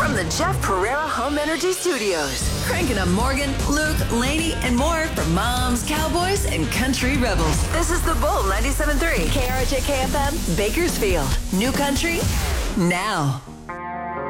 From the Jeff Pereira Home Energy Studios. Cranking up Morgan, Luke, Lainey, and more for moms, cowboys, and country rebels. This is The Bull 97.3. KRJ KFM, Bakersfield. New country, now.